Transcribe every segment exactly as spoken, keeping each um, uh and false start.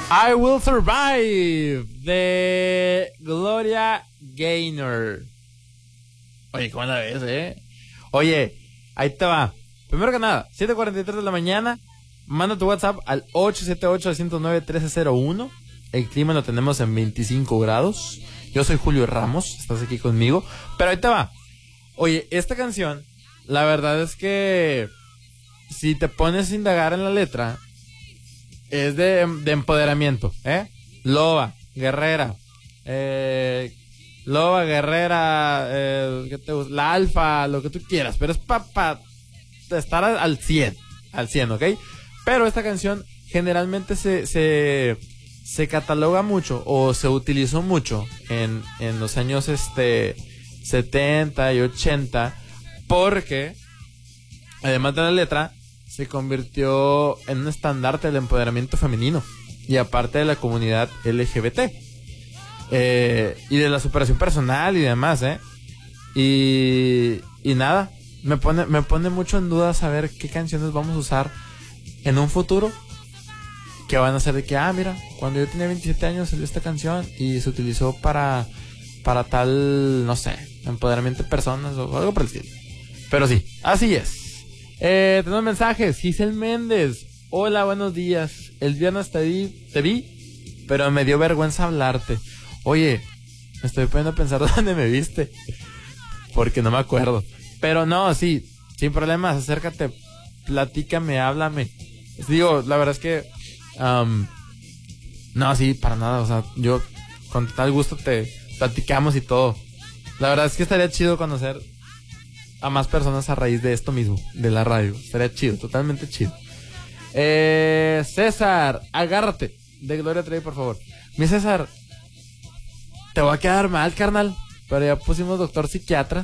I Will Survive de Gloria Gaynor. Oye, ¿cómo la ves, eh? Oye, ahí te va. Primero que nada, siete cuarenta y tres de la mañana. Manda tu WhatsApp al ocho siete ocho, uno cero nueve, uno tres cero uno. El clima lo tenemos en veinticinco grados. Yo soy Julio Ramos, estás aquí conmigo. Pero ahí te va. Oye, esta canción, la verdad es que si te pones a indagar en la letra, es de, de empoderamiento, ¿eh? Loba, guerrera, eh, loba, guerrera, eh, ¿qué te gusta? La alfa, lo que tú quieras, pero es para pa estar al cien, al cien, ¿ok? Pero esta canción generalmente se, se, se cataloga mucho o se utilizó mucho en, en los años este, setenta y ochenta porque, además de la letra, se convirtió en un estandarte del empoderamiento femenino y aparte de la comunidad L G B T eh, y de la superación personal y demás, ¿eh? Y, y nada, me pone, me pone mucho en duda saber qué canciones vamos a usar en un futuro que van a ser de que, ah, mira, cuando yo tenía veintisiete años salió esta canción y se utilizó para, para tal, no sé, empoderamiento de personas o algo por el estilo. Pero sí, así es. Eh, tenemos mensajes. Giselle Méndez. Hola, buenos días. El viernes te vi, te vi, pero me dio vergüenza hablarte. Oye, me estoy poniendo a pensar dónde me viste, porque no me acuerdo. Pero no, sí, sin problemas, acércate, platícame, háblame. Digo, la verdad es que um, no, sí, para nada. O sea, yo con total gusto te platicamos y todo. La verdad es que estaría chido conocer a más personas a raíz de esto mismo, de la radio. Estaría chido, totalmente chido. Eh, César, agárrate. De Gloria Trevi, por favor. Mi César, te voy a quedar mal, carnal, pero ya pusimos doctor psiquiatra.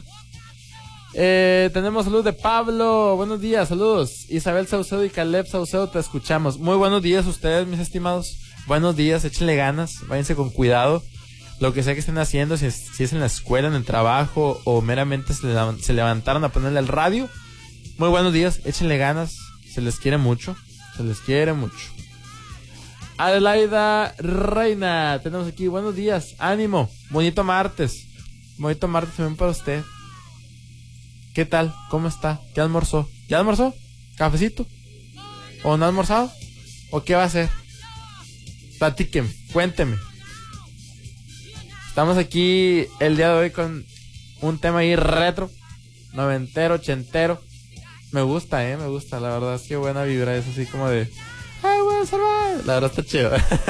Eh, tenemos salud de Pablo. Buenos días, saludos. Isabel Saucedo y Caleb Saucedo, te escuchamos. Muy buenos días a ustedes, mis estimados. Buenos días, échenle ganas, váyanse con cuidado. Lo que sea que estén haciendo, si es, si es en la escuela, en el trabajo o meramente se, le, se levantaron a ponerle el radio. Muy buenos días, échenle ganas, se les quiere mucho, se les quiere mucho. Adelaida Reina, tenemos aquí, buenos días, ánimo, bonito martes, bonito martes también para usted. ¿Qué tal? ¿Cómo está? ¿Qué almorzó? ¿Ya almorzó? ¿Cafecito? ¿O no ha almorzado? ¿O qué va a hacer? Platíqueme, cuénteme. Estamos aquí el día de hoy con un tema ahí retro, noventero, ochentero. Me gusta, eh, me gusta. La verdad es que buena vibra, es así como de I will survive. La verdad está chido.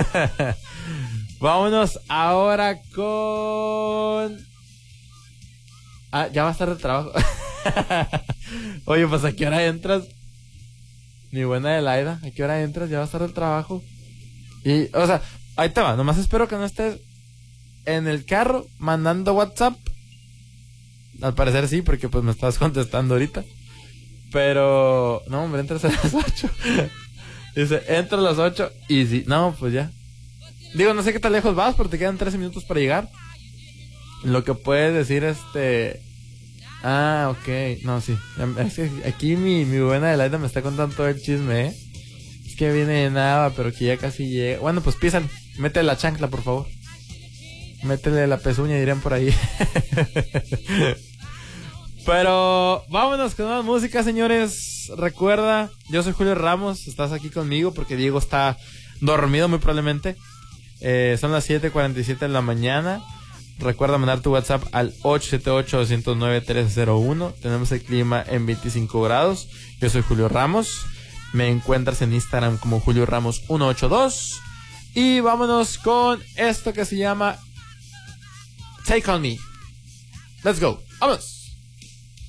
Vámonos ahora con... Ah, ya va a estar de trabajo. Oye, pues ¿a qué hora entras? Mi buena Adelaida, ¿a qué hora entras? Ya va a estar de trabajo. Y, o sea, ahí te va. Nomás espero que no estés en el carro mandando WhatsApp. Al parecer sí, porque pues me estás contestando ahorita. Pero no, hombre, entras a las ocho. Dice, entro a las ocho. Y sí, no, pues ya. Digo, no sé qué tan lejos vas, pero te quedan trece minutos para llegar. Lo que puedes decir, este... Ah, ok. No, sí. Es que aquí mi, mi buena Adelaida me está contando todo el chisme, ¿eh? Es que viene de nada, pero que ya casi llega. Bueno, pues písale. Métele la chancla, por favor. Métele la pezuña, dirían por ahí. Pero vámonos con más música, señores. Recuerda, yo soy Julio Ramos. Estás aquí conmigo porque Diego está dormido muy probablemente. eh, Son las siete cuarenta y siete de la mañana. Recuerda mandar tu WhatsApp al ocho siete ocho, dos cero nueve, uno tres cero uno. Tenemos el clima en veinticinco grados. Yo soy Julio Ramos. Me encuentras en Instagram como Julio Ramos ciento ochenta y dos. Y vámonos con esto que se llama Take On Me. Let's go. Vámonos.